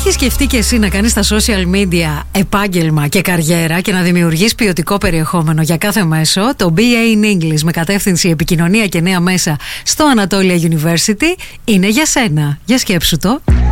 έχεις σκεφτεί και εσύ να κάνεις στα social media επάγγελμα και καριέρα και να δημιουργείς ποιοτικό περιεχόμενο για κάθε μέσο, το BA in English με κατεύθυνση επικοινωνία και νέα μέσα στο Anatolia University είναι για σένα. Για σκέψου το.